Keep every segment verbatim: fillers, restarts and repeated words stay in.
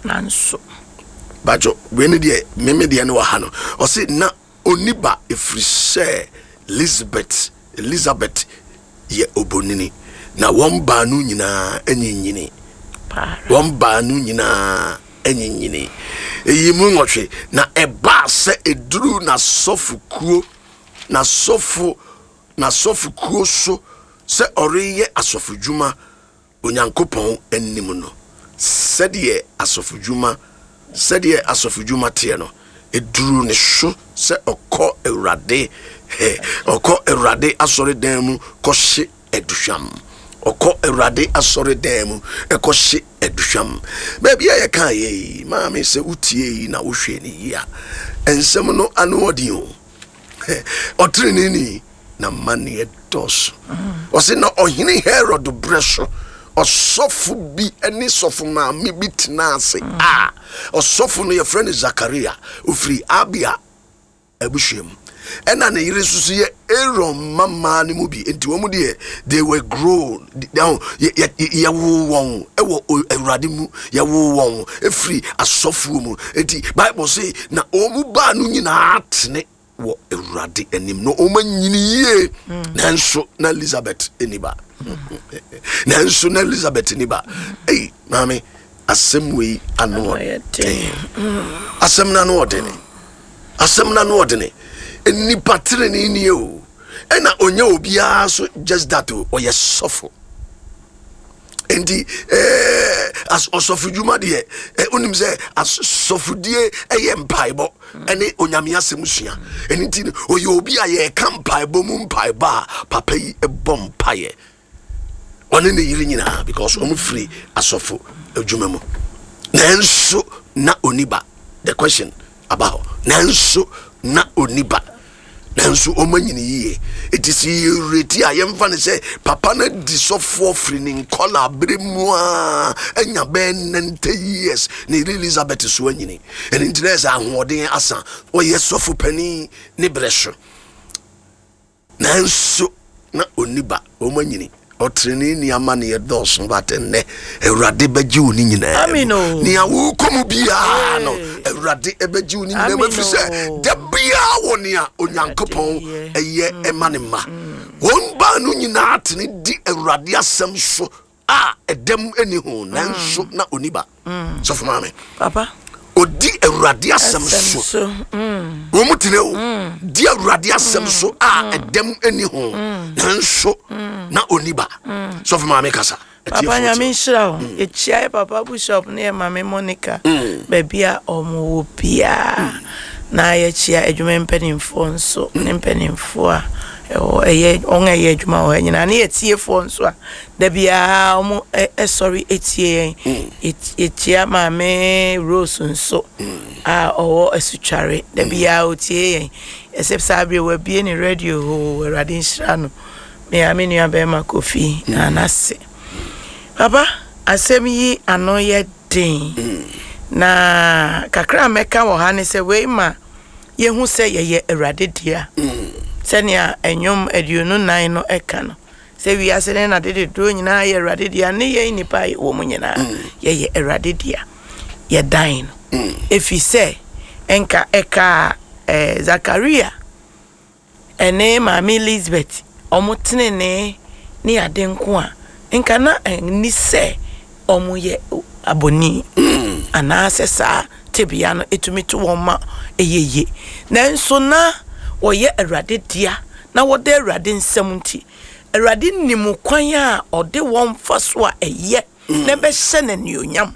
nanso bajo when de meme de no ha no o say na oniba efrise Elizabeth Elizabeth ye obonini na won ba no nyina anyinyini won ba no nyina anyinyini eyi mu nwotwe na eba se eduru na sofukuo na sofu na sofukuo so se oreye asofudwuma onyankopon anim no sede asofudwuma sede asofudwuma te no eduru ne so se okọ ewrade he okọ ewrade asore dan mu kọhye eduhwam okọ ewrade asore dan mu ekọhye eduhwam baby ya kan ye ma me se utie yi na wohwe ni ya ensem no anu odi o otrini ni na mani edos o se na ohini Herod breso osofu bi eni sofu ma mi bitina ase ah osofu no ye friend Zakaria ofri Abia abushem ena na yire susu ye Aaron mama ni mu bi enti wo mu de they were grown down ye wo won e wo Ewrade mu ye wo won efri asofu mu enti Bible say na omu ba no nyina atene wo Ewrade anim no o manyini ye nanso na Elizabeth eniba nanso na Elizabeth eniba eh mami asem we ano asem na no odene asem na no odene eni patre ni ni o ena onya obia so just that o ye sofo endi eh as osofudwuma de eh onim se as sofudie eye mpaibo ene onyame asem sua eni ti oye obi a ye ka mpaibo mu mpaiba papa yi ebom paye one ne yiri nyina because omu free asofo adwuma mu nanso na oniba the question about nanso na oniba nanso omanyini yiye it is reti ayemfa ne say papa na disofo free nin kola bremu a anya ben nante years ne Elizabeth so anyini and interest ahoden asa o yesofo pani ne bresho nanso na oniba omanyini otreni ni amane ye doso batenne Ewrade beji oni nyina amino ni awu komu bia no Ewrade ebeji oni nyina mafise da bia woni a onyankopon eye emane ma won ba no nyina atene di Ewrade asem so a edem eni ho nanso na oniba so for mame papa odi Ewrade asem so mm wo mutine o di Ewrade asem so a edem eni ho nanso na oniba so for mame kasa papa nyame nshira o echia papa bishop ne mame Monica babia omo bia na ye chia edwuma mpanimfo nso ne mpanimfo a o eye on eye edwuma o nyina na etiefo nso a da bia omo e sorry etie etia mame Rose nso a o esutware da bia otie except sabre we bia ni radio o Ewrade nshira no me amenu abema Kofi na nase papa asem yi ano ye den na kakra meka wo ha ne se we ma ye hu se ye ye Ewrade dia senia enyom aduonu nan no eka no se wi asene na de do nyina ye Ewrade dia ne ye nipa wo mu nyina ye ye Ewrade dia ye dan no efi se enka eka eh, Zakaria ene mama Elizabeth omutene ne ni adenko a enka na ni se omu ye aboni ana asesa tebia no etumi to woma eyeye nanso na wo ye Ewrade dia na wo de Ewrade nsem nti Ewrade nimu kwan a ode won faso a eye na be hye na nionyam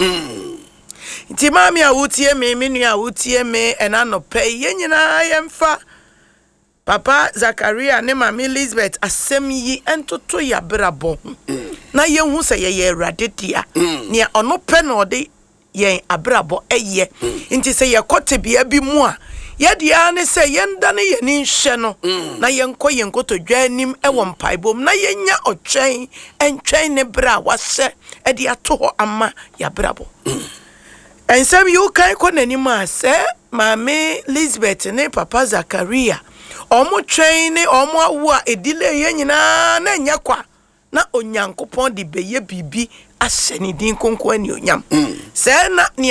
nti mami a wutie me me nua wutie me enanope ye nyina yemfa papa Zakaria ne mama Elizabeth asem yi entoto ya brabo na ye hu se ye Ewrade dia ne ono pe na ode ye abrabo eye nti se ye kote bia bi mu a ye dia ne se ye nda ne ye ni hye no na ye nko ye nkoto dwanim e wo mpaibom na ye nya otwen entwen ne bra wase e dia to ho ama ya brabo ensem yu kai ko nanim a se mama Elizabeth ne papa Zakaria omo twen ne omo awu a edile ye nyina na nya kwa na onyankopon de beye bibi aseni din konko ani onyam se na